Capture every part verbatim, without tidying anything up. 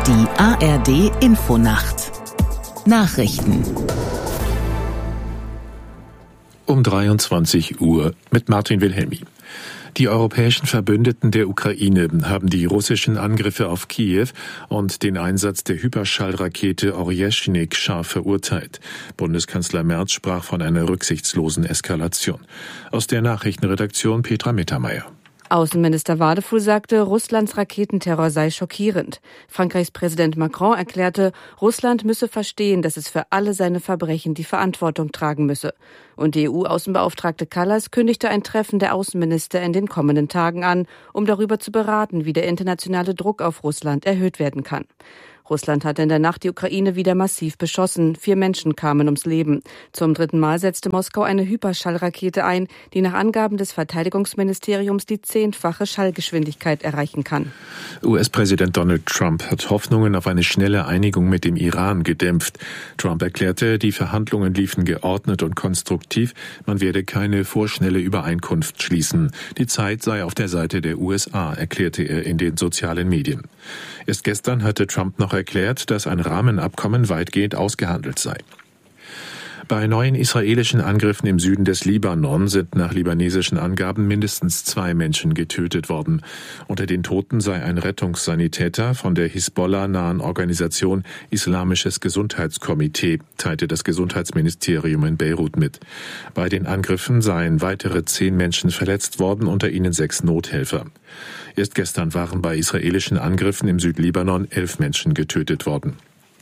Die A R D Infonacht Nachrichten um dreiundzwanzig Uhr mit Martin Wilhelmi. Die europäischen Verbündeten der Ukraine haben die russischen Angriffe auf Kiew und den Einsatz der Hyperschallrakete Oryeshnik scharf verurteilt. Bundeskanzler Merz sprach von einer rücksichtslosen Eskalation. Aus der Nachrichtenredaktion Petra Mittermeier. Außenminister Wadefuhl sagte, Russlands Raketenterror sei schockierend. Frankreichs Präsident Macron erklärte, Russland müsse verstehen, dass es für alle seine Verbrechen die Verantwortung tragen müsse. Und die E U-Außenbeauftragte Kallas kündigte ein Treffen der Außenminister in den kommenden Tagen an, um darüber zu beraten, wie der internationale Druck auf Russland erhöht werden kann. Russland hatte in der Nacht die Ukraine wieder massiv beschossen. Vier Menschen kamen ums Leben. Zum dritten Mal setzte Moskau eine Hyperschallrakete ein, die nach Angaben des Verteidigungsministeriums die zehnfache Schallgeschwindigkeit erreichen kann. U S-Präsident Donald Trump hat Hoffnungen auf eine schnelle Einigung mit dem Iran gedämpft. Trump erklärte, die Verhandlungen liefen geordnet und konstruktiv. Man werde keine vorschnelle Übereinkunft schließen. Die Zeit sei auf der Seite der U S A, erklärte er in den sozialen Medien. Erst gestern hatte Trump noch erklärt, dass ein Rahmenabkommen weitgehend ausgehandelt sei. Bei neuen israelischen Angriffen im Süden des Libanon sind nach libanesischen Angaben mindestens zwei Menschen getötet worden. Unter den Toten sei ein Rettungssanitäter von der Hisbollah-nahen Organisation Islamisches Gesundheitskomitee, teilte das Gesundheitsministerium in Beirut mit. Bei den Angriffen seien weitere zehn Menschen verletzt worden, unter ihnen sechs Nothelfer. Erst gestern waren bei israelischen Angriffen im Südlibanon elf Menschen getötet worden.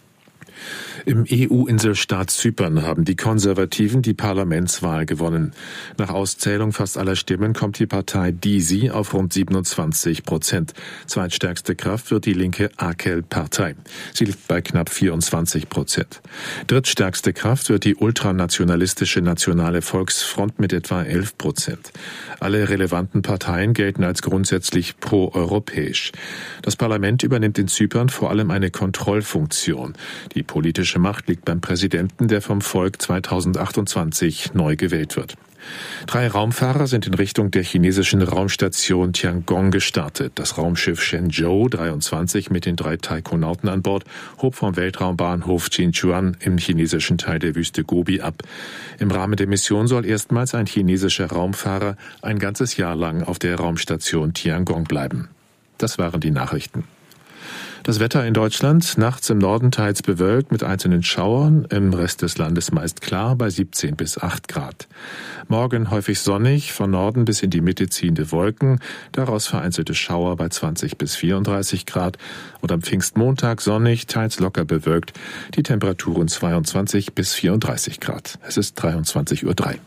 Im E U-Inselstaat Zypern haben die Konservativen die Parlamentswahl gewonnen. Nach Auszählung fast aller Stimmen kommt die Partei DİSİ auf rund siebenundzwanzig Prozent. Zweitstärkste Kraft wird die linke AKEL-Partei. Sie liegt bei knapp vierundzwanzig Prozent. Drittstärkste Kraft wird die ultranationalistische Nationale Volksfront mit etwa elf Prozent. Alle relevanten Parteien gelten als grundsätzlich pro-europäisch. Das Parlament übernimmt in Zypern vor allem eine Kontrollfunktion. Die politische Macht liegt beim Präsidenten, der vom Volk zweitausendachtundzwanzig neu gewählt wird. Drei Raumfahrer sind in Richtung der chinesischen Raumstation Tiangong gestartet. Das Raumschiff Shenzhou dreiundzwanzig mit den drei Taikonauten an Bord hob vom Weltraumbahnhof Jinchuan im chinesischen Teil der Wüste Gobi ab. Im Rahmen der Mission soll erstmals ein chinesischer Raumfahrer ein ganzes Jahr lang auf der Raumstation Tiangong bleiben. Das waren die Nachrichten. Das Wetter in Deutschland, nachts im Norden teils bewölkt mit einzelnen Schauern, im Rest des Landes meist klar bei siebzehn bis acht Grad. Morgen häufig sonnig, von Norden bis in die Mitte ziehende Wolken, daraus vereinzelte Schauer bei zwanzig bis vierunddreißig Grad und am Pfingstmontag sonnig, teils locker bewölkt, die Temperaturen zweiundzwanzig bis vierunddreißig Grad. Es ist dreiundzwanzig Uhr drei.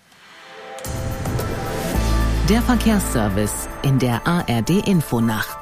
Der Verkehrsservice in der A R D Infonacht.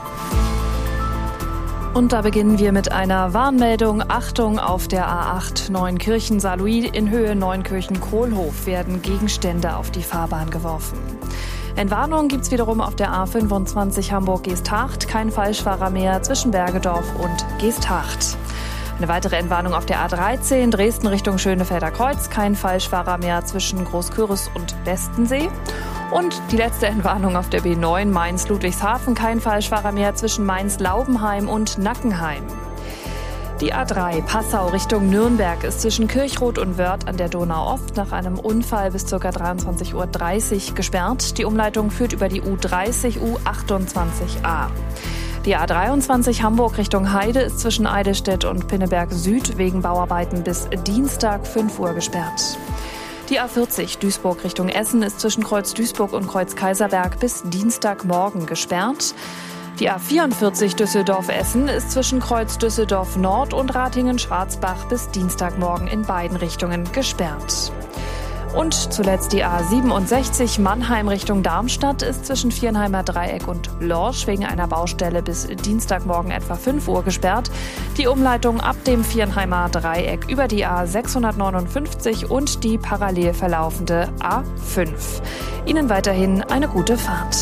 Und da beginnen wir mit einer Warnmeldung. Achtung, auf der A acht Neunkirchen-Saarlouis in Höhe Neunkirchen-Kohlhof werden Gegenstände auf die Fahrbahn geworfen. Entwarnung gibt's wiederum auf der A fünfundzwanzig Hamburg-Geesthacht. Kein Falschfahrer mehr zwischen Bergedorf und Geesthacht. Eine weitere Entwarnung auf der A dreizehn Dresden Richtung Schönefelder Kreuz. Kein Falschfahrer mehr zwischen Großküritz und Westensee. Und die letzte Entwarnung auf der B neun Mainz-Ludwigshafen. Kein Falschfahrer mehr zwischen Mainz-Laubenheim und Nackenheim. Die A drei Passau Richtung Nürnberg ist zwischen Kirchroth und Wörth an der Donau-Ost nach einem Unfall bis ca. dreiundzwanzig Uhr dreißig gesperrt. Die Umleitung führt über die U dreißig U achtundzwanzig A. Die A dreiundzwanzig Hamburg Richtung Heide ist zwischen Eidelstedt und Pinneberg Süd wegen Bauarbeiten bis Dienstag fünf Uhr gesperrt. Die A vierzig Duisburg Richtung Essen ist zwischen Kreuz Duisburg und Kreuz Kaiserberg bis Dienstagmorgen gesperrt. Die A vierundvierzig Düsseldorf-Essen ist zwischen Kreuz Düsseldorf Nord und Ratingen-Schwarzbach bis Dienstagmorgen in beiden Richtungen gesperrt. Und zuletzt die A siebenundsechzig Mannheim Richtung Darmstadt ist zwischen Viernheimer Dreieck und Lorsch wegen einer Baustelle bis Dienstagmorgen etwa fünf Uhr gesperrt. Die Umleitung ab dem Viernheimer Dreieck über die A sechshundertneunundfünfzig und die parallel verlaufende A fünf. Ihnen weiterhin eine gute Fahrt.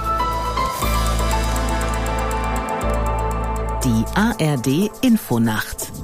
Die A R D Infonacht.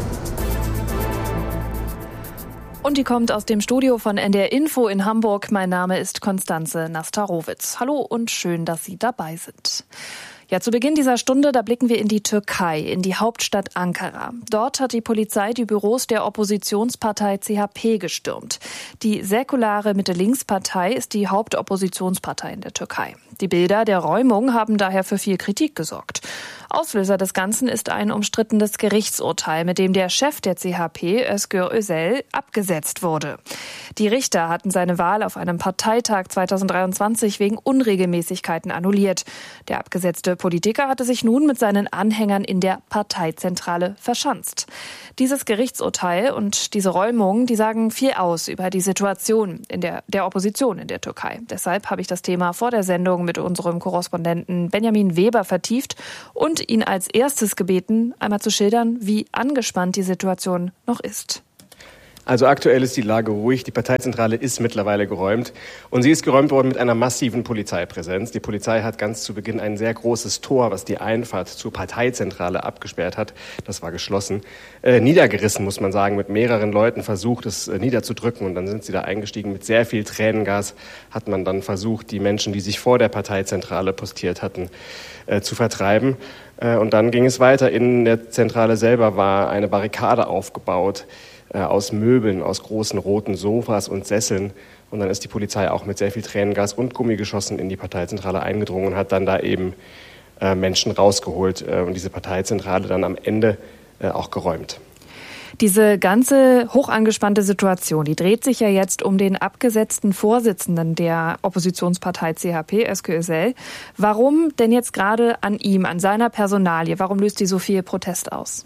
Und die kommt aus dem Studio von N D R Info in Hamburg. Mein Name ist Konstanze Nastarowitz. Hallo und schön, dass Sie dabei sind. Ja, zu Beginn dieser Stunde, da blicken wir in die Türkei, in die Hauptstadt Ankara. Dort hat die Polizei die Büros der Oppositionspartei C H P gestürmt. Die säkulare Mitte-Links-Partei ist die Hauptoppositionspartei in der Türkei. Die Bilder der Räumung haben daher für viel Kritik gesorgt. Auslöser des Ganzen ist ein umstrittenes Gerichtsurteil, mit dem der Chef der C H P, Özgür Özel, abgesetzt wurde. Die Richter hatten seine Wahl auf einem Parteitag zweitausenddreiundzwanzig wegen Unregelmäßigkeiten annulliert. Der abgesetzte Politiker hatte sich nun mit seinen Anhängern in der Parteizentrale verschanzt. Dieses Gerichtsurteil und diese Räumung, die sagen viel aus über die Situation in der, der Opposition in der Türkei. Deshalb habe ich das Thema vor der Sendung mit unserem Korrespondenten Benjamin Weber vertieft und ihn als erstes gebeten, einmal zu schildern, wie angespannt die Situation noch ist. Also aktuell ist die Lage ruhig. Die Parteizentrale ist mittlerweile geräumt. Und sie ist geräumt worden mit einer massiven Polizeipräsenz. Die Polizei hat ganz zu Beginn ein sehr großes Tor, was die Einfahrt zur Parteizentrale abgesperrt hat. Das war geschlossen. Äh, niedergerissen, muss man sagen, mit mehreren Leuten versucht, es äh, niederzudrücken. Und dann sind sie da eingestiegen. Mit sehr viel Tränengas hat man dann versucht, die Menschen, die sich vor der Parteizentrale postiert hatten, äh, zu vertreiben. Äh, und dann ging es weiter. In der Zentrale selber war eine Barrikade aufgebaut, aus Möbeln, aus großen roten Sofas und Sesseln. Und dann ist die Polizei auch mit sehr viel Tränengas und Gummigeschossen in die Parteizentrale eingedrungen und hat dann da eben äh, Menschen rausgeholt äh, und diese Parteizentrale dann am Ende äh, auch geräumt. Diese ganze hochangespannte Situation, die dreht sich ja jetzt um den abgesetzten Vorsitzenden der Oppositionspartei C H P, Özgür Özel. Warum denn jetzt gerade an ihm, an seiner Personalie? Warum löst die so viel Protest aus?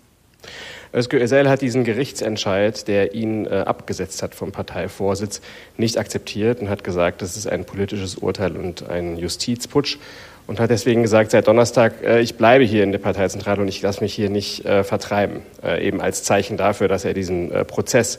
Özgür Özel hat diesen Gerichtsentscheid, der ihn äh, abgesetzt hat vom Parteivorsitz, nicht akzeptiert und hat gesagt, das ist ein politisches Urteil und ein Justizputsch und hat deswegen gesagt, seit Donnerstag, äh, ich bleibe hier in der Parteizentrale und ich lasse mich hier nicht äh, vertreiben, äh, eben als Zeichen dafür, dass er diesen äh, Prozess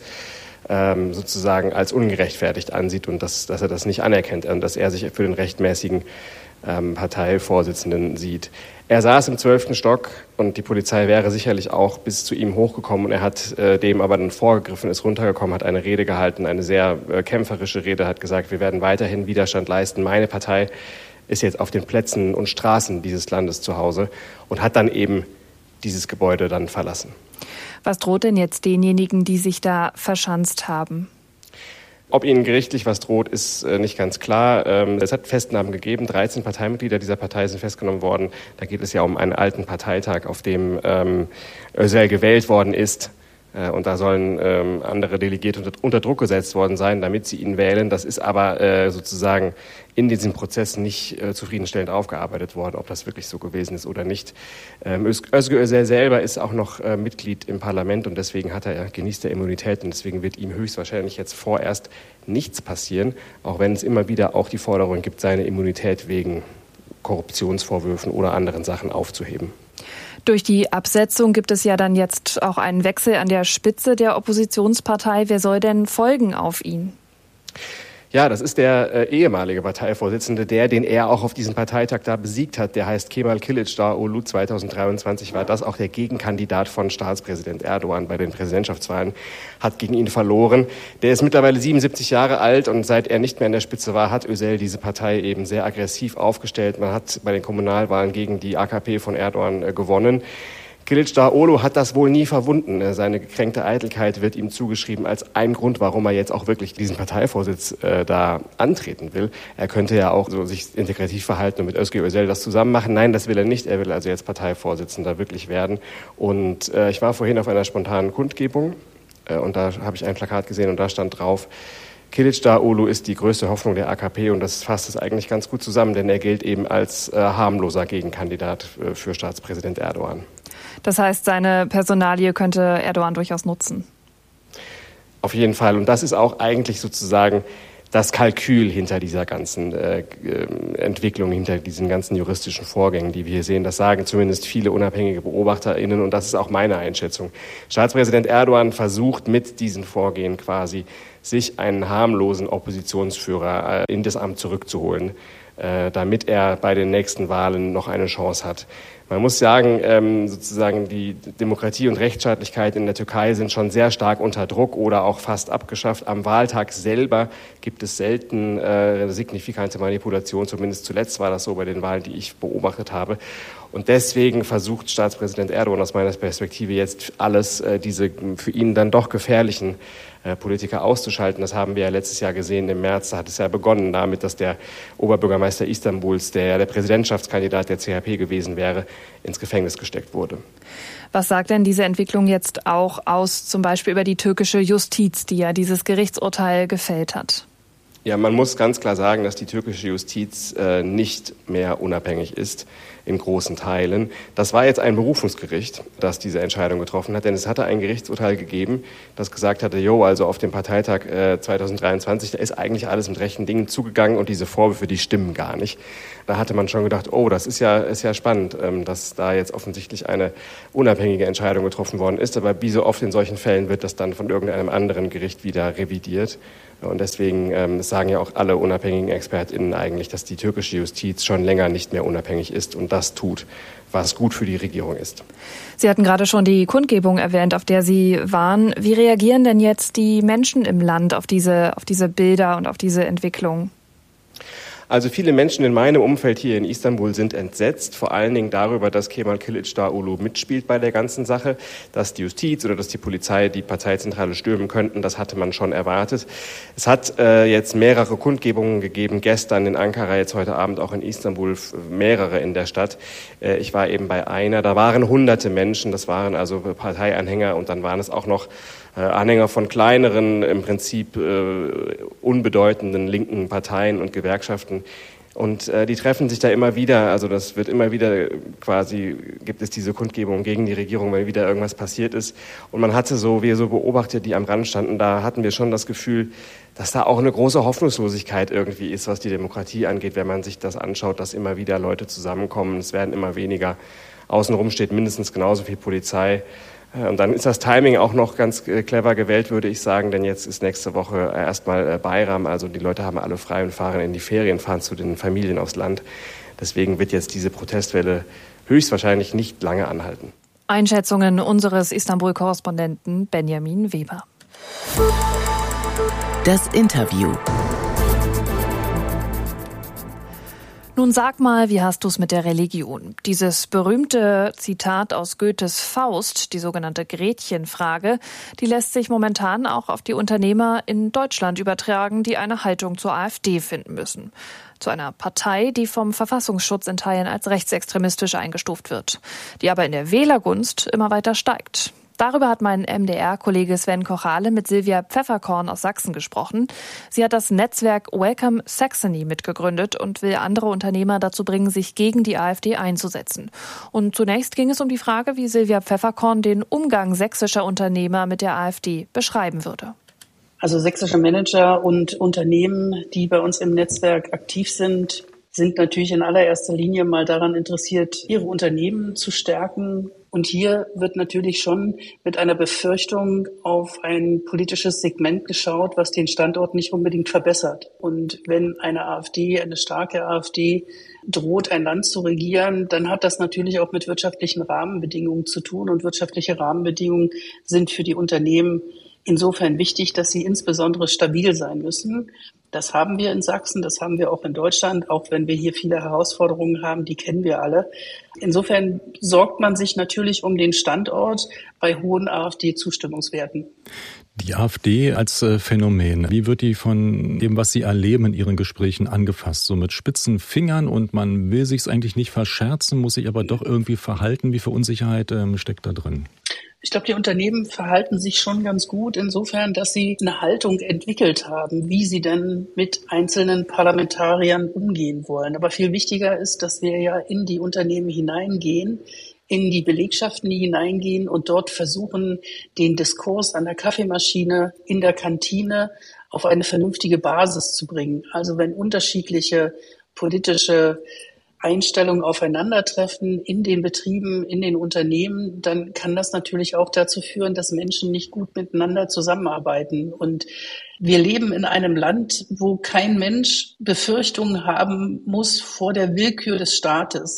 ähm, sozusagen als ungerechtfertigt ansieht und dass, dass er das nicht anerkennt und dass er sich für den rechtmäßigen ähm, Parteivorsitzenden sieht. Er saß im zwölften Stock und die Polizei wäre sicherlich auch bis zu ihm hochgekommen und er hat äh, dem aber dann vorgegriffen, ist runtergekommen, hat eine Rede gehalten, eine sehr äh, kämpferische Rede, hat gesagt, wir werden weiterhin Widerstand leisten. Meine Partei ist jetzt auf den Plätzen und Straßen dieses Landes zu Hause und hat dann eben dieses Gebäude dann verlassen. Was droht denn jetzt denjenigen, die sich da verschanzt haben? Ob ihnen gerichtlich was droht, ist äh, nicht ganz klar. Ähm, es hat Festnahmen gegeben. dreizehn Parteimitglieder dieser Partei sind festgenommen worden. Da geht es ja um einen alten Parteitag, auf dem ähm, Özel gewählt worden ist. Äh, und da sollen ähm, andere Delegierte unter, unter Druck gesetzt worden sein, damit sie ihn wählen. Das ist aber äh, sozusagen in diesem Prozess nicht äh, zufriedenstellend aufgearbeitet worden, ob das wirklich so gewesen ist oder nicht. Ähm, Özgür Özel selber ist auch noch äh, Mitglied im Parlament und deswegen hat er, genießt er Immunität und deswegen wird ihm höchstwahrscheinlich jetzt vorerst nichts passieren, auch wenn es immer wieder auch die Forderung gibt, seine Immunität wegen Korruptionsvorwürfen oder anderen Sachen aufzuheben. Durch die Absetzung gibt es ja dann jetzt auch einen Wechsel an der Spitze der Oppositionspartei. Wer soll denn folgen auf ihn? Ja, das ist der äh, ehemalige Parteivorsitzende, der, den er auch auf diesem Parteitag da besiegt hat. Der heißt Kemal Kılıçdaroğlu. zweitausenddreiundzwanzig war das auch der Gegenkandidat von Staatspräsident Erdogan bei den Präsidentschaftswahlen, hat gegen ihn verloren. Der ist mittlerweile siebenundsiebzig Jahre alt und seit er nicht mehr in der Spitze war, hat Özel diese Partei eben sehr aggressiv aufgestellt. Man hat bei den Kommunalwahlen gegen die A K P von Erdogan äh, gewonnen. Kılıçdaroğlu hat das wohl nie verwunden. Seine gekränkte Eitelkeit wird ihm zugeschrieben als ein Grund, warum er jetzt auch wirklich diesen Parteivorsitz äh, da antreten will. Er könnte ja auch so sich integrativ verhalten und mit Özgür Özel das zusammen machen. Nein, das will er nicht. Er will also jetzt Parteivorsitzender wirklich werden. Und äh, ich war vorhin auf einer spontanen Kundgebung äh, und da habe ich ein Plakat gesehen und da stand drauf, Kılıçdaroğlu ist die größte Hoffnung der A K P und das fasst es eigentlich ganz gut zusammen, denn er gilt eben als äh, harmloser Gegenkandidat äh, für Staatspräsident Erdogan. Das heißt, seine Personalie könnte Erdogan durchaus nutzen. Auf jeden Fall. Und das ist auch eigentlich sozusagen das Kalkül hinter dieser ganzen äh, Entwicklung, hinter diesen ganzen juristischen Vorgängen, die wir hier sehen. Das sagen zumindest viele unabhängige BeobachterInnen und das ist auch meine Einschätzung. Staatspräsident Erdogan versucht mit diesen Vorgehen quasi, sich einen harmlosen Oppositionsführer äh, in das Amt zurückzuholen, äh, damit er bei den nächsten Wahlen noch eine Chance hat. Man muss sagen, ähm, sozusagen die Demokratie und Rechtsstaatlichkeit in der Türkei sind schon sehr stark unter Druck oder auch fast abgeschafft. Am Wahltag selber gibt es selten äh, signifikante Manipulation. Zumindest zuletzt war das so bei den Wahlen, die ich beobachtet habe. Und deswegen versucht Staatspräsident Erdogan aus meiner Perspektive jetzt alles, äh, diese für ihn dann doch gefährlichen äh, Politiker auszuschalten. Das haben wir ja letztes Jahr gesehen im März. Da hat es ja begonnen damit, dass der Oberbürgermeister Istanbuls, der ja der Präsidentschaftskandidat der C H P gewesen wäre, ins Gefängnis gesteckt wurde. Was sagt denn diese Entwicklung jetzt auch aus, zum Beispiel über die türkische Justiz, die ja dieses Gerichtsurteil gefällt hat? Ja, man muss ganz klar sagen, dass die türkische Justiz äh, nicht mehr unabhängig ist in großen Teilen. Das war jetzt ein Berufungsgericht, das diese Entscheidung getroffen hat, denn es hatte ein Gerichtsurteil gegeben, das gesagt hatte, jo, also auf dem Parteitag äh, zweitausenddreiundzwanzig, da ist eigentlich alles mit rechten Dingen zugegangen und diese Vorwürfe, die stimmen gar nicht. Da hatte man schon gedacht, oh, das ist ja, ist ja spannend, ähm, dass da jetzt offensichtlich eine unabhängige Entscheidung getroffen worden ist. Aber wie so oft in solchen Fällen wird das dann von irgendeinem anderen Gericht wieder revidiert. Und deswegen ähm, sagen ja auch alle unabhängigen ExpertInnen eigentlich, dass die türkische Justiz schon länger nicht mehr unabhängig ist und das tut, was gut für die Regierung ist. Sie hatten gerade schon die Kundgebung erwähnt, auf der Sie waren. Wie reagieren denn jetzt die Menschen im Land auf diese, auf diese Bilder und auf diese Entwicklung? Also viele Menschen in meinem Umfeld hier in Istanbul sind entsetzt, vor allen Dingen darüber, dass Kemal Kılıçdaroğlu mitspielt bei der ganzen Sache, dass die Justiz oder dass die Polizei die Parteizentrale stürmen könnten, das hatte man schon erwartet. Es hat äh, jetzt mehrere Kundgebungen gegeben, gestern in Ankara, jetzt heute Abend auch in Istanbul, mehrere in der Stadt. Äh, ich war eben bei einer, da waren hunderte Menschen, das waren also Parteianhänger und dann waren es auch noch äh, Anhänger von kleineren, im Prinzip äh, unbedeutenden linken Parteien und Gewerkschaften. Und äh, die treffen sich da immer wieder, also das wird immer wieder quasi, gibt es diese Kundgebung gegen die Regierung, weil wieder irgendwas passiert ist. Und man hatte so, wir so beobachtet, die am Rand standen, da hatten wir schon das Gefühl, dass da auch eine große Hoffnungslosigkeit irgendwie ist, was die Demokratie angeht, wenn man sich das anschaut, dass immer wieder Leute zusammenkommen, es werden immer weniger. Außenrum steht mindestens genauso viel Polizei. Und dann ist das Timing auch noch ganz clever gewählt, würde ich sagen, denn jetzt ist nächste Woche erstmal Bayram, also die Leute haben alle frei und fahren in die Ferien, fahren zu den Familien aufs Land. Deswegen wird jetzt diese Protestwelle höchstwahrscheinlich nicht lange anhalten. Einschätzungen unseres Istanbul-Korrespondenten Benjamin Weber. Das Interview. Nun sag mal, wie hast du's mit der Religion? Dieses berühmte Zitat aus Goethes Faust, die sogenannte Gretchenfrage, die lässt sich momentan auch auf die Unternehmer in Deutschland übertragen, die eine Haltung zur AfD finden müssen. Zu einer Partei, die vom Verfassungsschutz in Teilen als rechtsextremistisch eingestuft wird, die aber in der Wählergunst immer weiter steigt. Darüber hat mein M D R-Kollege Sven Kochale mit Silvia Pfefferkorn aus Sachsen gesprochen. Sie hat das Netzwerk Welcome Saxony mitgegründet und will andere Unternehmer dazu bringen, sich gegen die AfD einzusetzen. Und zunächst ging es um die Frage, wie Silvia Pfefferkorn den Umgang sächsischer Unternehmer mit der AfD beschreiben würde. Also sächsische Manager und Unternehmen, die bei uns im Netzwerk aktiv sind, sind natürlich in allererster Linie mal daran interessiert, ihre Unternehmen zu stärken. Und hier wird natürlich schon mit einer Befürchtung auf ein politisches Segment geschaut, was den Standort nicht unbedingt verbessert. Und wenn eine AfD, eine starke AfD, droht, ein Land zu regieren, dann hat das natürlich auch mit wirtschaftlichen Rahmenbedingungen zu tun. Und wirtschaftliche Rahmenbedingungen sind für die Unternehmen insofern wichtig, dass sie insbesondere stabil sein müssen. Das haben wir in Sachsen, das haben wir auch in Deutschland, auch wenn wir hier viele Herausforderungen haben, die kennen wir alle. Insofern sorgt man sich natürlich um den Standort bei hohen AfD-Zustimmungswerten. Die AfD als äh, Phänomen, wie wird die von dem, was Sie erleben in Ihren Gesprächen, angefasst? So mit spitzen Fingern und man will sich's eigentlich nicht verscherzen, muss sich aber doch irgendwie verhalten. Wie viel Unsicherheit ähm, steckt da drin? Ich glaube, die Unternehmen verhalten sich schon ganz gut insofern, dass sie eine Haltung entwickelt haben, wie sie denn mit einzelnen Parlamentariern umgehen wollen. Aber viel wichtiger ist, dass wir ja in die Unternehmen hineingehen, in die Belegschaften hineingehen und dort versuchen, den Diskurs an der Kaffeemaschine, in der Kantine auf eine vernünftige Basis zu bringen. Also wenn unterschiedliche politische Einstellungen aufeinandertreffen in den Betrieben, in den Unternehmen, dann kann das natürlich auch dazu führen, dass Menschen nicht gut miteinander zusammenarbeiten. Und wir leben in einem Land, wo kein Mensch Befürchtungen haben muss vor der Willkür des Staates.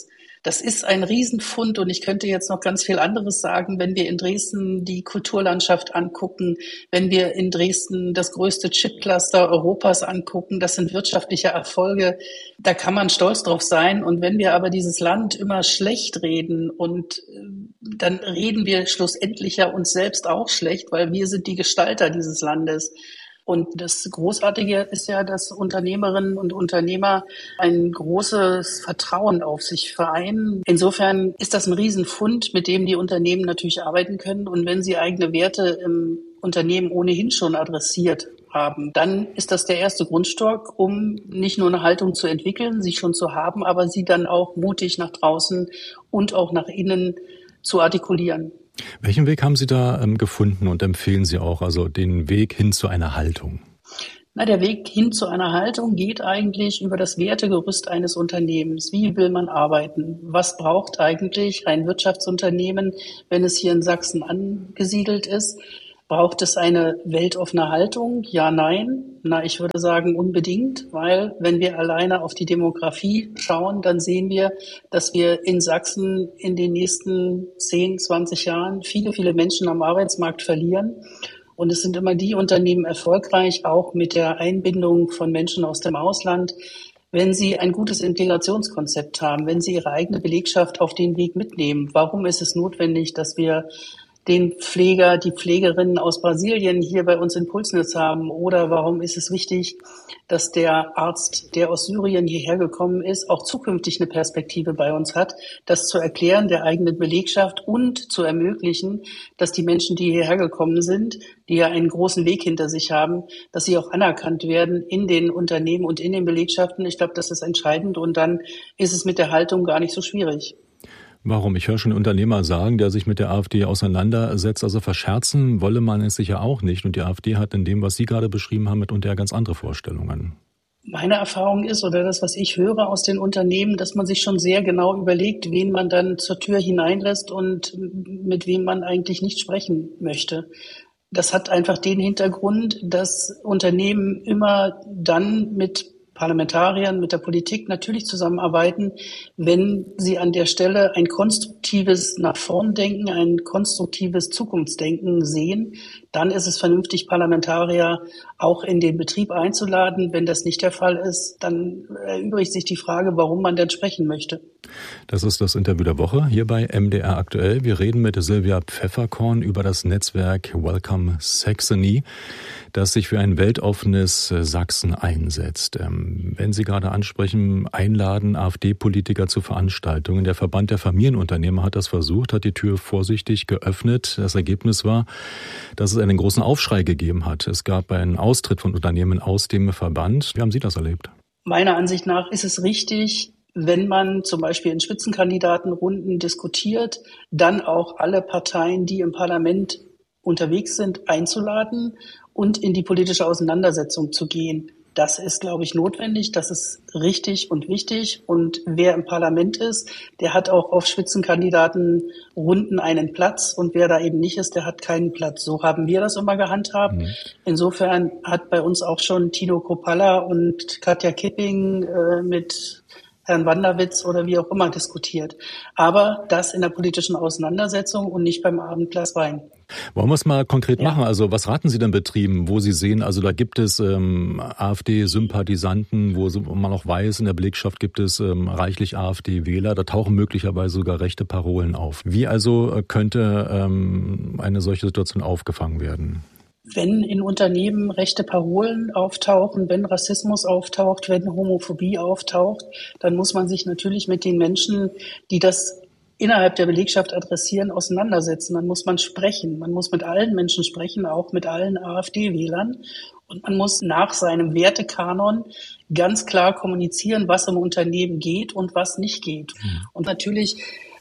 Das ist ein Riesenfund und ich könnte jetzt noch ganz viel anderes sagen, wenn wir in Dresden die Kulturlandschaft angucken, wenn wir in Dresden das größte Chipcluster Europas angucken, das sind wirtschaftliche Erfolge, da kann man stolz drauf sein. Und wenn wir aber dieses Land immer schlecht reden und dann reden wir schlussendlich ja uns selbst auch schlecht, weil wir sind die Gestalter dieses Landes. Und das Großartige ist ja, dass Unternehmerinnen und Unternehmer ein großes Vertrauen auf sich vereinen. Insofern ist das ein Riesenfund, mit dem die Unternehmen natürlich arbeiten können. Und wenn sie eigene Werte im Unternehmen ohnehin schon adressiert haben, dann ist das der erste Grundstock, um nicht nur eine Haltung zu entwickeln, sie schon zu haben, aber sie dann auch mutig nach draußen und auch nach innen zu artikulieren. Welchen Weg haben Sie da ähm, gefunden und empfehlen Sie auch, also den Weg hin zu einer Haltung? Na, der Weg hin zu einer Haltung geht eigentlich über das Wertegerüst eines Unternehmens. Wie will man arbeiten? Was braucht eigentlich ein Wirtschaftsunternehmen, wenn es hier in Sachsen angesiedelt ist? Braucht es eine weltoffene Haltung? Ja, nein. Na, ich würde sagen unbedingt, weil wenn wir alleine auf die Demografie schauen, dann sehen wir, dass wir in Sachsen in den nächsten zehn, zwanzig Jahren viele, viele Menschen am Arbeitsmarkt verlieren. Und es sind immer die Unternehmen erfolgreich, auch mit der Einbindung von Menschen aus dem Ausland, wenn sie ein gutes Integrationskonzept haben, wenn sie ihre eigene Belegschaft auf den Weg mitnehmen. Warum ist es notwendig, dass wir den Pfleger, die Pflegerinnen aus Brasilien hier bei uns in Pulsnitz haben? Oder warum ist es wichtig, dass der Arzt, der aus Syrien hierher gekommen ist, auch zukünftig eine Perspektive bei uns hat, das zu erklären der eigenen Belegschaft und zu ermöglichen, dass die Menschen, die hierher gekommen sind, die ja einen großen Weg hinter sich haben, dass sie auch anerkannt werden in den Unternehmen und in den Belegschaften. Ich glaube, das ist entscheidend und dann ist es mit der Haltung gar nicht so schwierig. Warum? Ich höre schon Unternehmer sagen, der sich mit der AfD auseinandersetzt, also verscherzen wolle man es sicher auch nicht. Und die AfD hat in dem, was Sie gerade beschrieben haben, mitunter ganz andere Vorstellungen. Meine Erfahrung ist, oder das, was ich höre aus den Unternehmen, dass man sich schon sehr genau überlegt, wen man dann zur Tür hineinlässt und mit wem man eigentlich nicht sprechen möchte. Das hat einfach den Hintergrund, dass Unternehmen immer dann mit Parlamentariern, mit der Politik natürlich zusammenarbeiten, wenn sie an der Stelle ein konstruktives nach vorn denken, ein konstruktives Zukunftsdenken sehen, dann ist es vernünftig, Parlamentarier auch in den Betrieb einzuladen. Wenn das nicht der Fall ist, dann erübrigt sich die Frage, warum man denn sprechen möchte. Das ist das Interview der Woche hier bei M D R aktuell. Wir reden mit Sylvia Pfefferkorn über das Netzwerk Welcome Saxony, das sich für ein weltoffenes Sachsen einsetzt. Wenn Sie gerade ansprechen, einladen AfD-Politiker zu Veranstaltungen. Der Verband der Familienunternehmer hat das versucht, hat die Tür vorsichtig geöffnet. Das Ergebnis war, dass es einen großen Aufschrei gegeben hat. Es gab einen Austritt von Unternehmen aus dem Verband. Wie haben Sie das erlebt? Meiner Ansicht nach ist es richtig, wenn man zum Beispiel in Spitzenkandidatenrunden diskutiert, dann auch alle Parteien, die im Parlament unterwegs sind, einzuladen und in die politische Auseinandersetzung zu gehen. Das ist, glaube ich, notwendig, das ist richtig und wichtig. Und wer im Parlament ist, der hat auch auf Spitzenkandidatenrunden einen Platz. Und wer da eben nicht ist, der hat keinen Platz. So haben wir das immer gehandhabt. Mhm. Insofern hat bei uns auch schon Tino Kropalla und Katja Kipping äh, mit Herrn Wanderwitz oder wie auch immer diskutiert. Aber das in der politischen Auseinandersetzung und nicht beim Abendglas Wein. Wollen wir es mal konkret ja. machen? Also was raten Sie denn Betrieben, wo Sie sehen, also da gibt es ähm, AfD-Sympathisanten, wo man auch weiß, in der Belegschaft gibt es ähm, reichlich AfD-Wähler, da tauchen möglicherweise sogar rechte Parolen auf. Wie also könnte ähm, eine solche Situation aufgefangen werden? Wenn in Unternehmen rechte Parolen auftauchen, wenn Rassismus auftaucht, wenn Homophobie auftaucht, dann muss man sich natürlich mit den Menschen, die das innerhalb der Belegschaft adressieren, auseinandersetzen. Dann muss man sprechen. Man muss mit allen Menschen sprechen, auch mit allen AfD-Wählern. Und man muss nach seinem Wertekanon ganz klar kommunizieren, was im Unternehmen geht und was nicht geht. Mhm. Und natürlich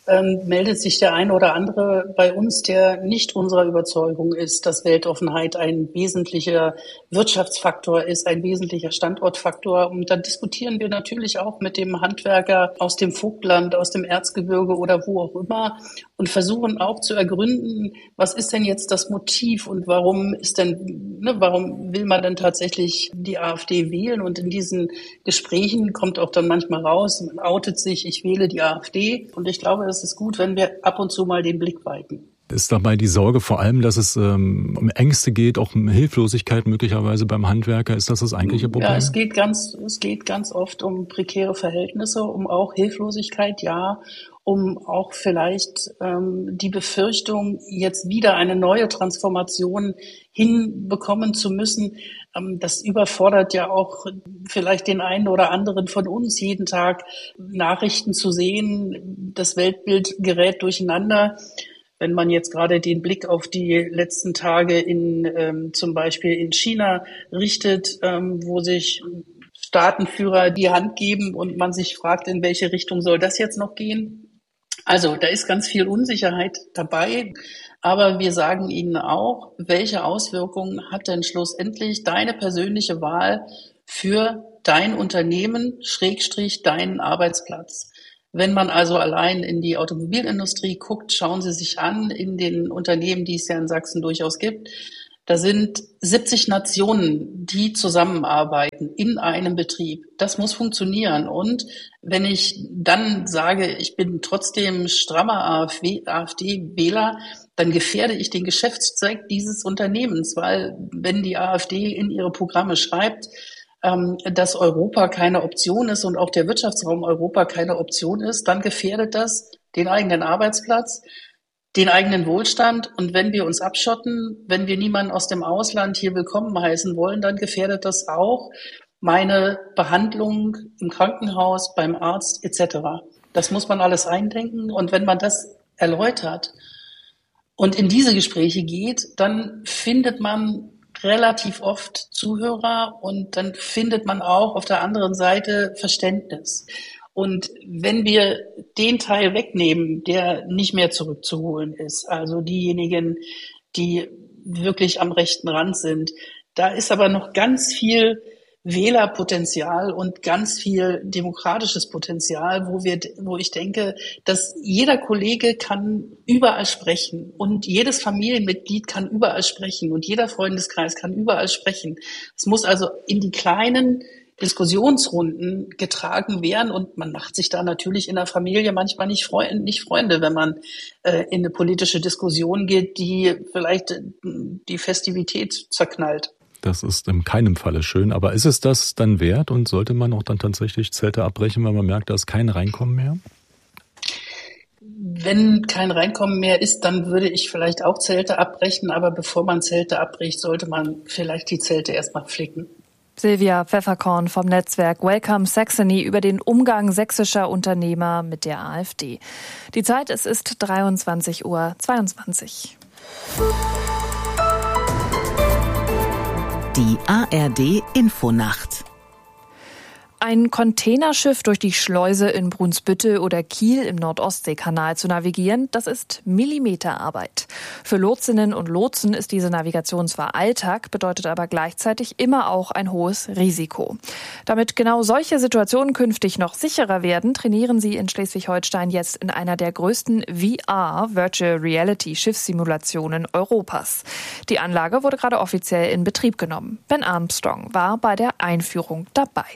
ähm, meldet sich der eine oder andere bei uns, der nicht unserer Überzeugung ist, dass Weltoffenheit ein wesentlicher Wirtschaftsfaktor ist, ein wesentlicher Standortfaktor. Und dann diskutieren wir natürlich auch mit dem Handwerker aus dem Vogtland, aus dem Erzgebirge oder wo auch immer und versuchen auch zu ergründen, was ist denn jetzt das Motiv und warum ist denn, ne, warum will man denn tatsächlich die AfD wählen? Und in diesen Gesprächen kommt auch dann manchmal raus, man outet sich, ich wähle die AfD. Und ich glaube, es ist gut, wenn wir ab und zu mal den Blick weiten. Ist dabei die Sorge vor allem, dass es ähm, um Ängste geht, auch um Hilflosigkeit möglicherweise beim Handwerker? Ist das das eigentliche Problem? Ja, es geht ganz, es geht ganz oft um prekäre Verhältnisse, um auch Hilflosigkeit, ja, um auch vielleicht ähm, die Befürchtung, jetzt wieder eine neue Transformation hinbekommen zu müssen. Ähm, das überfordert ja auch vielleicht den einen oder anderen von uns, jeden Tag Nachrichten zu sehen. Das Weltbild gerät durcheinander. Wenn man jetzt gerade den Blick auf die letzten Tage in ähm, zum Beispiel in China richtet, ähm, wo sich Staatenführer die Hand geben und man sich fragt, in welche Richtung soll das jetzt noch gehen? Also da ist ganz viel Unsicherheit dabei, aber wir sagen Ihnen auch, welche Auswirkungen hat denn schlussendlich deine persönliche Wahl für dein Unternehmen, Schrägstrich, deinen Arbeitsplatz? Wenn man also allein in die Automobilindustrie guckt, schauen Sie sich an, in den Unternehmen, die es ja in Sachsen durchaus gibt, da sind siebzig Nationen, die zusammenarbeiten in einem Betrieb. Das muss funktionieren. Und wenn ich dann sage, ich bin trotzdem strammer AfD-Wähler, dann gefährde ich den Geschäftszweck dieses Unternehmens, weil wenn die AfD in ihre Programme schreibt, dass Europa keine Option ist und auch der Wirtschaftsraum Europa keine Option ist, dann gefährdet das den eigenen Arbeitsplatz, den eigenen Wohlstand. Und wenn wir uns abschotten, wenn wir niemanden aus dem Ausland hier willkommen heißen wollen, dann gefährdet das auch meine Behandlung im Krankenhaus, beim Arzt et cetera. Das muss man alles eindenken. Und wenn man das erläutert und in diese Gespräche geht, dann findet man relativ oft Zuhörer und dann findet man auch auf der anderen Seite Verständnis. Und wenn wir den Teil wegnehmen, der nicht mehr zurückzuholen ist, also diejenigen, die wirklich am rechten Rand sind, da ist aber noch ganz viel Wählerpotenzial und ganz viel demokratisches Potenzial, wo wir, wo ich denke, dass jeder Kollege kann überall sprechen und jedes Familienmitglied kann überall sprechen und jeder Freundeskreis kann überall sprechen. Es muss also in die kleinen Diskussionsrunden getragen werden und man macht sich da natürlich in der Familie manchmal nicht Freunde, nicht Freunde, wenn man äh, in eine politische Diskussion geht, die vielleicht die Festivität zerknallt. Das ist in keinem Falle schön. Aber ist es das dann wert und sollte man auch dann tatsächlich Zelte abbrechen, weil man merkt, da ist kein Reinkommen mehr? Wenn kein Reinkommen mehr ist, dann würde ich vielleicht auch Zelte abbrechen. Aber bevor man Zelte abbricht, sollte man vielleicht die Zelte erstmal flicken. Silvia Pfefferkorn vom Netzwerk Welcome Saxony über den Umgang sächsischer Unternehmer mit der AfD. Die Zeit, es ist dreiundzwanzig Uhr zweiundzwanzig. Die A R D-Infonacht. Ein Containerschiff durch die Schleuse in Brunsbüttel oder Kiel im Nordostseekanal zu navigieren, das ist Millimeterarbeit. Für Lotsinnen und Lotsen ist diese Navigation zwar Alltag, bedeutet aber gleichzeitig immer auch ein hohes Risiko. Damit genau solche Situationen künftig noch sicherer werden, trainieren sie in Schleswig-Holstein jetzt in einer der größten V R, Virtual Reality Schiffssimulationen Europas. Die Anlage wurde gerade offiziell in Betrieb genommen. Ben Armstrong war bei der Einführung dabei.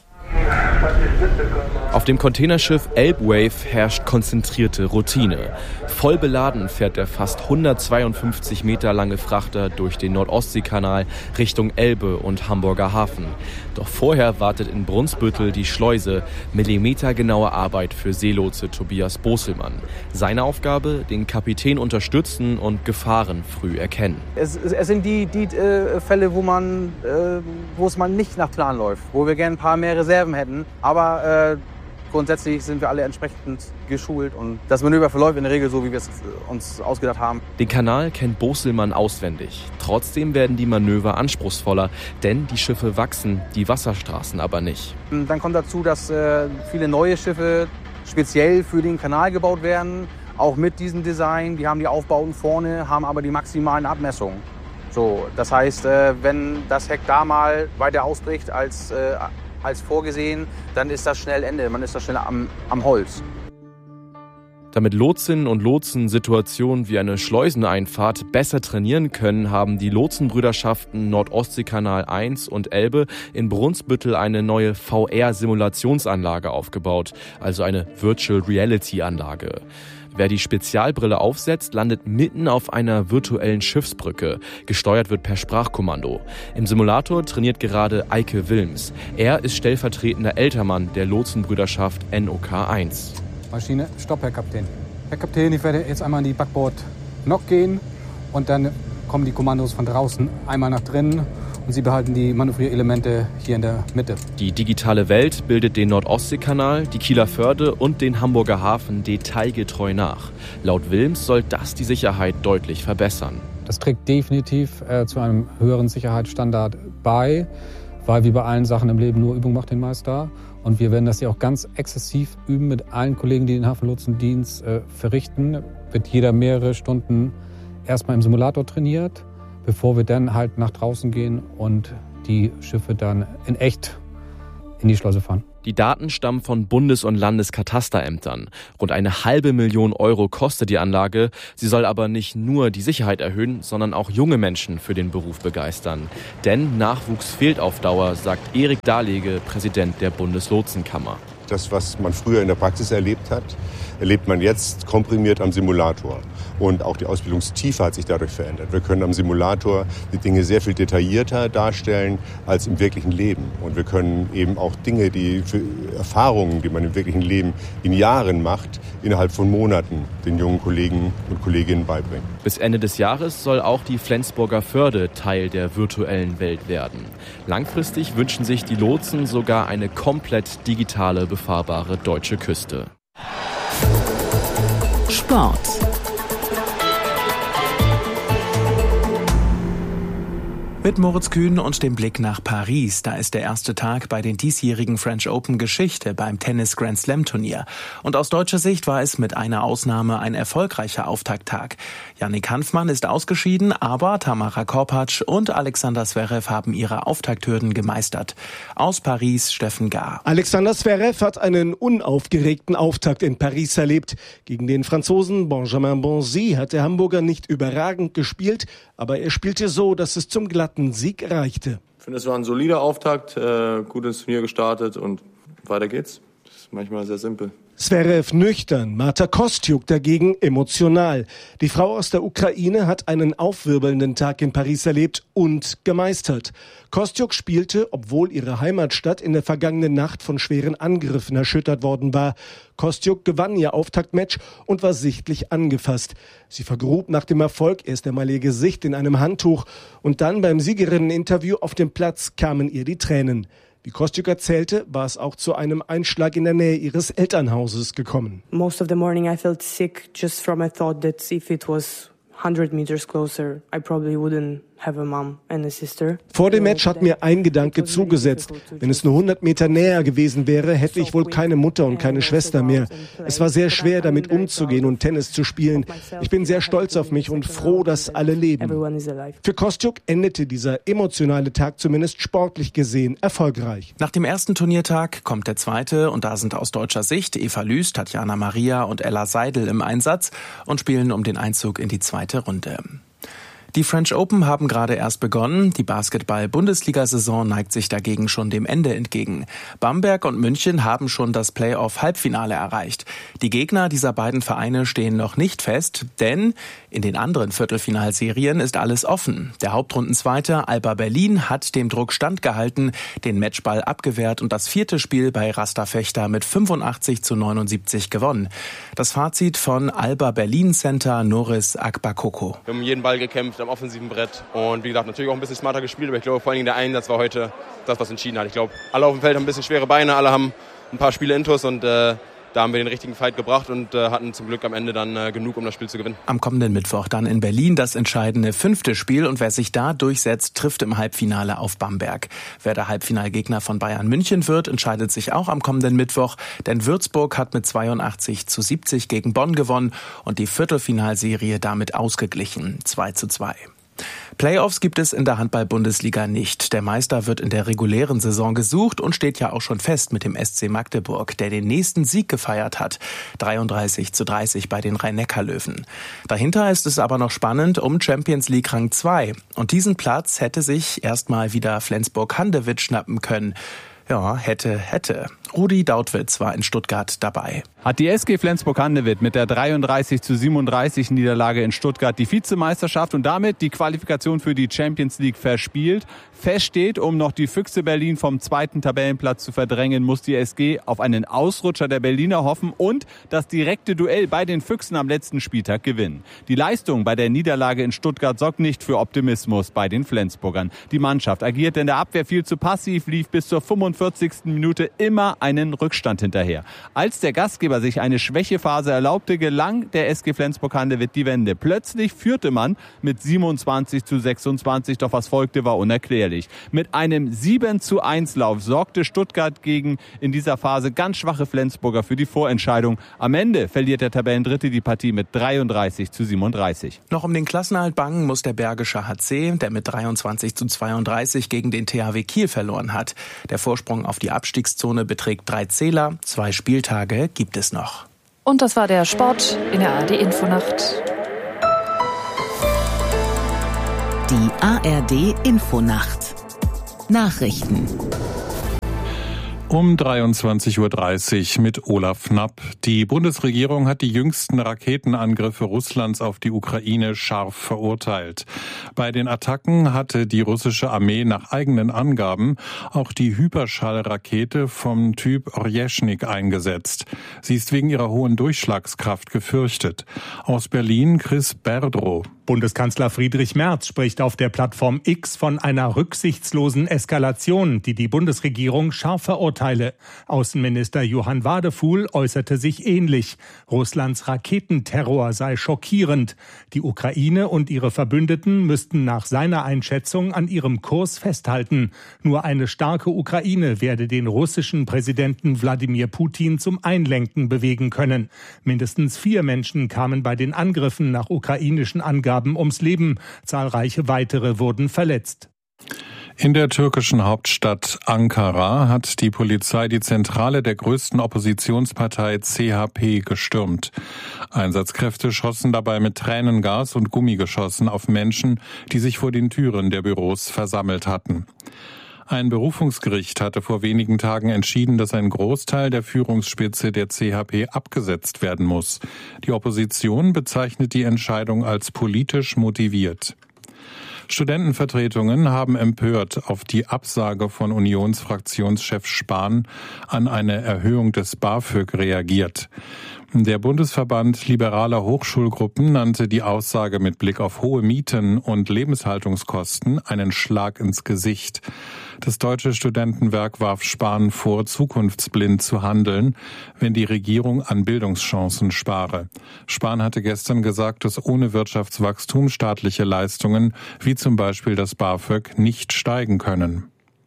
Auf dem Containerschiff Elbwave herrscht konzentrierte Routine. Voll beladen fährt der fast hundertzweiundfünfzig Meter lange Frachter durch den Nordostseekanal Richtung Elbe und Hamburger Hafen. Doch vorher wartet in Brunsbüttel die Schleuse, millimetergenaue Arbeit für Seelotse Tobias Boselmann. Seine Aufgabe, den Kapitän unterstützen und Gefahren früh erkennen. Es, es sind die, die äh, Fälle, wo man, äh, wo es mal nicht nach Plan läuft, wo wir gerne ein paar mehr Reserven hätten, aber äh, grundsätzlich sind wir alle entsprechend geschult und das Manöver verläuft in der Regel so, wie wir es uns ausgedacht haben. Den Kanal kennt Boselmann auswendig. Trotzdem werden die Manöver anspruchsvoller, denn die Schiffe wachsen, die Wasserstraßen aber nicht. Dann kommt dazu, dass äh, viele neue Schiffe speziell für den Kanal gebaut werden, auch mit diesem Design. Die haben die Aufbauten vorne, haben aber die maximalen Abmessungen. So, das heißt, wenn das Heck da mal weiter ausbricht als, als vorgesehen, dann ist das schnell Ende, man ist da schnell am, am Holz. Damit Lotsinnen und Lotsen Situationen wie eine Schleuseneinfahrt besser trainieren können, haben die Lotsenbrüderschaften Nordostseekanal eins und Elbe in Brunsbüttel eine neue V R-Simulationsanlage aufgebaut, also eine Virtual Reality-Anlage. Wer die Spezialbrille aufsetzt, landet mitten auf einer virtuellen Schiffsbrücke. Gesteuert wird per Sprachkommando. Im Simulator trainiert gerade Eike Wilms. Er ist stellvertretender Ältermann der Lotsenbrüderschaft N O K eins. Maschine, Stopp, Herr Kapitän. Herr Kapitän, ich werde jetzt einmal in die Backbord-Nock gehen und dann kommen die Kommandos von draußen einmal nach drinnen und Sie behalten die Manövrierelemente hier in der Mitte. Die digitale Welt bildet den Nordostseekanal, die Kieler Förde und den Hamburger Hafen detailgetreu nach. Laut Wilms soll das die Sicherheit deutlich verbessern. Das trägt definitiv äh, zu einem höheren Sicherheitsstandard bei, weil wie bei allen Sachen im Leben nur Übung macht den Meister. Und wir werden das ja auch ganz exzessiv üben mit allen Kollegen, die den Hafenlotsendienst äh, verrichten. Wird jeder mehrere Stunden erstmal im Simulator trainiert, bevor wir dann halt nach draußen gehen und die Schiffe dann in echt in die Schleuse fahren. Die Daten stammen von Bundes- und Landeskatasterämtern. Rund eine halbe Million Euro kostet die Anlage. Sie soll aber nicht nur die Sicherheit erhöhen, sondern auch junge Menschen für den Beruf begeistern. Denn Nachwuchs fehlt auf Dauer, sagt Erik Dahlege, Präsident der Bundeslotsenkammer. Das, was man früher in der Praxis erlebt hat, erlebt man jetzt komprimiert am Simulator. Und auch die Ausbildungstiefe hat sich dadurch verändert. Wir können am Simulator die Dinge sehr viel detaillierter darstellen als im wirklichen Leben. Und wir können eben auch Dinge, die für Erfahrungen, die man im wirklichen Leben in Jahren macht, innerhalb von Monaten den jungen Kollegen und Kolleginnen beibringen. Bis Ende des Jahres soll auch die Flensburger Förde Teil der virtuellen Welt werden. Langfristig wünschen sich die Lotsen sogar eine komplett digitale, befahrbare deutsche Küste. Sport. Mit Moritz Kühn und dem Blick nach Paris. Da ist der erste Tag bei den diesjährigen French Open Geschichte beim Tennis Grand Slam Turnier. Und aus deutscher Sicht war es mit einer Ausnahme ein erfolgreicher Auftakttag. Yannick Hanfmann ist ausgeschieden, aber Tamara Korpatsch und Alexander Zverev haben ihre Auftakthürden gemeistert. Aus Paris Steffen Gar. Alexander Zverev hat einen unaufgeregten Auftakt in Paris erlebt. Gegen den Franzosen Benjamin Bonzi hat der Hamburger nicht überragend gespielt, aber er spielte so, dass es zum glatten Sieg reichte. Ich finde, es war ein solider Auftakt, äh, gut ins Turnier gestartet und weiter geht's. Das ist manchmal sehr simpel. Zverev nüchtern, Marta Kostyuk dagegen emotional. Die Frau aus der Ukraine hat einen aufwirbelnden Tag in Paris erlebt und gemeistert. Kostyuk spielte, obwohl ihre Heimatstadt in der vergangenen Nacht von schweren Angriffen erschüttert worden war. Kostyuk gewann ihr Auftaktmatch und war sichtlich angefasst. Sie vergrub nach dem Erfolg erst einmal ihr Gesicht in einem Handtuch und dann beim Siegerinneninterview auf dem Platz kamen ihr die Tränen. Wie Kostyuk erzählte, war es auch zu einem Einschlag in der Nähe ihres Elternhauses gekommen. Most of the morning I felt sick just from a thought that if it was one hundred meters closer, I probably wouldn't have a mom and a sister. Vor dem Match hat mir ein Gedanke zugesetzt. Wenn es nur hundert Meter näher gewesen wäre, hätte ich wohl keine Mutter und keine Schwester mehr. Es war sehr schwer, damit umzugehen und Tennis zu spielen. Ich bin sehr stolz auf mich und froh, dass alle leben. Für Kostyuk endete dieser emotionale Tag zumindest sportlich gesehen erfolgreich. Nach dem ersten Turniertag kommt der zweite und da sind aus deutscher Sicht Eva Lüß, Tatjana Maria und Ella Seidel im Einsatz und spielen um den Einzug in die zweite Runde. Die French Open haben gerade erst begonnen. Die Basketball-Bundesliga-Saison neigt sich dagegen schon dem Ende entgegen. Bamberg und München haben schon das Playoff-Halbfinale erreicht. Die Gegner dieser beiden Vereine stehen noch nicht fest, denn in den anderen Viertelfinalserien ist alles offen. Der Hauptrundenzweite Alba Berlin hat dem Druck standgehalten, den Matchball abgewehrt und das vierte Spiel bei Rasta Fechter mit fünfundachtzig zu neunundsiebzig gewonnen. Das Fazit von Alba Berlin Center Norris Akbakoko. Wir haben jeden Ball gekämpft am offensiven Brett und wie gesagt natürlich auch ein bisschen smarter gespielt, aber ich glaube vor allen Dingen der Einsatz war heute das, was entschieden hat. Ich glaube, alle auf dem Feld haben ein bisschen schwere Beine, alle haben ein paar Spiele intus und äh, da haben wir den richtigen Fight gebracht und äh, hatten zum Glück am Ende dann äh, genug, um das Spiel zu gewinnen. Am kommenden Mittwoch dann in Berlin das entscheidende fünfte Spiel und wer sich da durchsetzt, trifft im Halbfinale auf Bamberg. Wer der Halbfinalgegner von Bayern München wird, entscheidet sich auch am kommenden Mittwoch, denn Würzburg hat mit zweiundachtzig zu siebzig gegen Bonn gewonnen und die Viertelfinalserie damit ausgeglichen, zwei zu zwei. Playoffs gibt es in der Handball-Bundesliga nicht. Der Meister wird in der regulären Saison gesucht und steht ja auch schon fest mit dem S C Magdeburg, der den nächsten Sieg gefeiert hat. dreiunddreißig zu dreißig bei den Rhein-Neckar-Löwen. Dahinter ist es aber noch spannend um Champions League Rang zwei. Und diesen Platz hätte sich erstmal wieder Flensburg-Handewitt schnappen können. Ja, hätte, hätte. Rudi Dautwitz war in Stuttgart dabei. Hat die S G Flensburg-Handewitt mit der dreiunddreißig zu siebenunddreißig Niederlage in Stuttgart die Vizemeisterschaft und damit die Qualifikation für die Champions League verspielt. Fest steht, um noch die Füchse Berlin vom zweiten Tabellenplatz zu verdrängen, muss die S G auf einen Ausrutscher der Berliner hoffen und das direkte Duell bei den Füchsen am letzten Spieltag gewinnen. Die Leistung bei der Niederlage in Stuttgart sorgt nicht für Optimismus bei den Flensburgern. Die Mannschaft agierte in der Abwehr viel zu passiv, lief bis zur fünfundvierzigsten Minute immer einen Rückstand hinterher. Als der Gastgeber sich eine Schwächephase erlaubte, gelang der S G Flensburg-Handewitt die Wende. Plötzlich führte man mit siebenundzwanzig zu sechsundzwanzig, doch was folgte, war unerklärlich. Mit einem sieben zu eins Lauf sorgte Stuttgart gegen in dieser Phase ganz schwache Flensburger für die Vorentscheidung. Am Ende verliert der Tabellendritte die Partie mit dreiunddreißig zu siebenunddreißig. Noch um den Klassenerhalt bangen muss der Bergische H C, der mit dreiundzwanzig zu zweiunddreißig gegen den T H W Kiel verloren hat. Der Vorsprung auf die Abstiegszone beträgt drei Zähler. Zwei Spieltage gibt es noch. Und das war der Sport in der A R D-Infonacht. Die A R D-Infonacht. Nachrichten. Um dreiundzwanzig Uhr dreißig mit Olaf Knapp. Die Bundesregierung hat die jüngsten Raketenangriffe Russlands auf die Ukraine scharf verurteilt. Bei den Attacken hatte die russische Armee nach eigenen Angaben auch die Hyperschallrakete vom Typ Orjeschnik eingesetzt. Sie ist wegen ihrer hohen Durchschlagskraft gefürchtet. Aus Berlin Chris Berdrow. Bundeskanzler Friedrich Merz spricht auf der Plattform X von einer rücksichtslosen Eskalation, die die Bundesregierung scharf verurteile. Außenminister Johann Wadefuhl äußerte sich ähnlich. Russlands Raketenterror sei schockierend. Die Ukraine und ihre Verbündeten müssten nach seiner Einschätzung an ihrem Kurs festhalten. Nur eine starke Ukraine werde den russischen Präsidenten Wladimir Putin zum Einlenken bewegen können. Mindestens vier Menschen kamen bei den Angriffen nach ukrainischen Angaben ums Leben. Zahlreiche weitere wurden verletzt. In der türkischen Hauptstadt Ankara hat die Polizei die Zentrale der größten Oppositionspartei C H P gestürmt. Einsatzkräfte schossen dabei mit Tränengas und Gummigeschossen auf Menschen, die sich vor den Türen der Büros versammelt hatten. Ein Berufungsgericht hatte vor wenigen Tagen entschieden, dass ein Großteil der Führungsspitze der C H P abgesetzt werden muss. Die Opposition bezeichnet die Entscheidung als politisch motiviert. Studentenvertretungen haben empört auf die Absage von Unionsfraktionschef Spahn an eine Erhöhung des BAföG reagiert. Der Bundesverband liberaler Hochschulgruppen nannte die Aussage mit Blick auf hohe Mieten und Lebenshaltungskosten einen Schlag ins Gesicht. Das Deutsche Studentenwerk warf Spahn vor, zukunftsblind zu handeln, wenn die Regierung an Bildungschancen spare. Spahn hatte gestern gesagt, dass ohne Wirtschaftswachstum staatliche Leistungen, wie zum Beispiel das BAföG, nicht steigen können.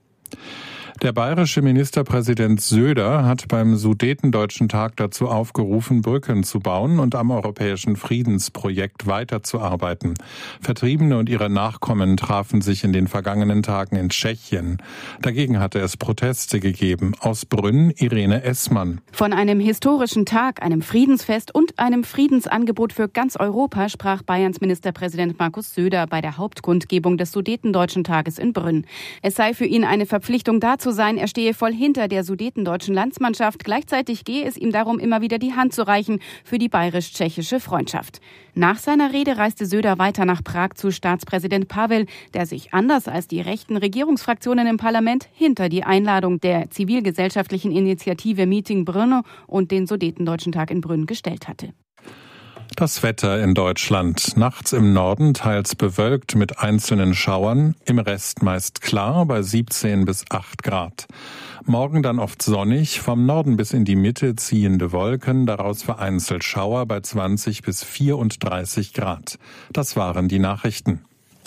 Der bayerische Ministerpräsident Söder hat beim Sudetendeutschen Tag dazu aufgerufen, Brücken zu bauen und am europäischen Friedensprojekt weiterzuarbeiten. Vertriebene und ihre Nachkommen trafen sich in den vergangenen Tagen in Tschechien. Dagegen hatte es Proteste gegeben. Aus Brünn Irene Essmann. Von einem historischen Tag, einem Friedensfest und einem Friedensangebot für ganz Europa sprach Bayerns Ministerpräsident Markus Söder bei der Hauptkundgebung des Sudetendeutschen Tages in Brünn. Es sei für ihn eine Verpflichtung dazu sein, er stehe voll hinter der sudetendeutschen Landsmannschaft. Gleichzeitig gehe es ihm darum, immer wieder die Hand zu reichen für die bayerisch-tschechische Freundschaft. Nach seiner Rede reiste Söder weiter nach Prag zu Staatspräsident Pavel, der sich anders als die rechten Regierungsfraktionen im Parlament hinter die Einladung der zivilgesellschaftlichen Initiative Meeting Brno und den Sudetendeutschen Tag in Brünn gestellt hatte. Das Wetter in Deutschland. Nachts im Norden teils bewölkt mit einzelnen Schauern, im Rest meist klar bei siebzehn bis acht Grad. Morgen dann oft sonnig, vom Norden bis in die Mitte ziehende Wolken, daraus vereinzelt Schauer bei zwanzig bis vierunddreißig Grad. Das waren die Nachrichten.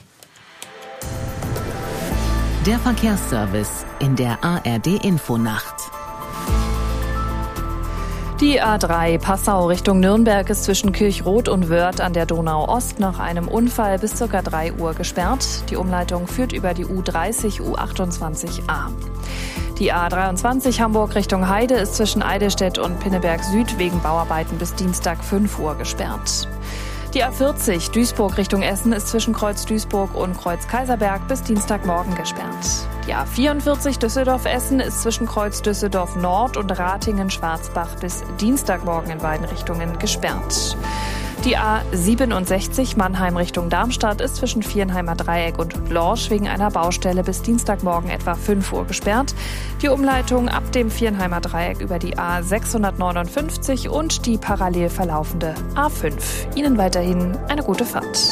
Der Verkehrsservice in der A R D-Infonacht. Die A drei Passau Richtung Nürnberg ist zwischen Kirchroth und Wörth an der Donau-Ost nach einem Unfall bis ca. drei Uhr gesperrt. Die Umleitung führt über die U dreißig U achtundzwanzig A. Die A dreiundzwanzig Hamburg Richtung Heide ist zwischen Eidelstedt und Pinneberg Süd wegen Bauarbeiten bis Dienstag fünf Uhr gesperrt. Die A vierzig Duisburg Richtung Essen ist zwischen Kreuz Duisburg und Kreuz Kaiserberg bis Dienstagmorgen gesperrt. Die A vierundvierzig Düsseldorf-Essen ist zwischen Kreuz Düsseldorf Nord und Ratingen-Schwarzbach bis Dienstagmorgen in beiden Richtungen gesperrt. Die A siebenundsechzig Mannheim Richtung Darmstadt ist zwischen Viernheimer Dreieck und Lorsch wegen einer Baustelle bis Dienstagmorgen etwa fünf Uhr gesperrt. Die Umleitung ab dem Viernheimer Dreieck über die A sechshundertneunundfünfzig und die parallel verlaufende A fünf. Ihnen weiterhin eine gute Fahrt.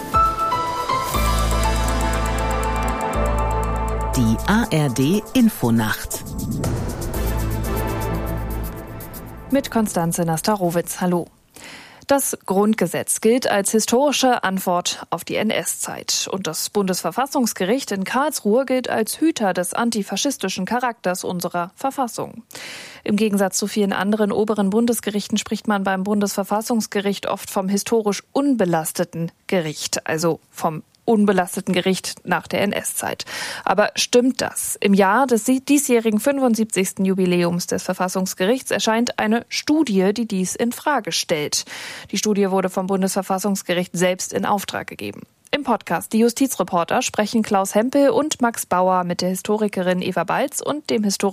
Die A R D-Infonacht. Mit Konstanze Nastarowitz. Hallo. Das Grundgesetz gilt als historische Antwort auf die N S-Zeit. Und das Bundesverfassungsgericht in Karlsruhe gilt als Hüter des antifaschistischen Charakters unserer Verfassung. Im Gegensatz zu vielen anderen oberen Bundesgerichten spricht man beim Bundesverfassungsgericht oft vom historisch unbelasteten Gericht, also vom unbelasteten Gericht nach der N S-Zeit. Aber stimmt das? Im Jahr des diesjährigen fünfundsiebzigsten Jubiläums des Verfassungsgerichts erscheint eine Studie, die dies in Frage stellt. Die Studie wurde vom Bundesverfassungsgericht selbst in Auftrag gegeben. Im Podcast Die Justizreporter sprechen Klaus Hempel und Max Bauer mit der Historikerin Eva Balz und dem Historiker